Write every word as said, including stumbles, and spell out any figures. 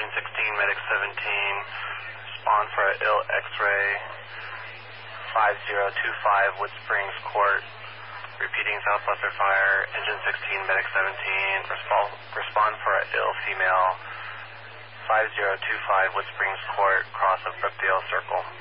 Engine sixteen, Medic seventeen, respond for an ill X-ray, five zero two five, Wood Springs Court. Repeating South Buster Fire, Engine sixteen, Medic seventeen, respond, respond for an ill female, five zero two five, Wood Springs Court, cross of Brookdale Circle.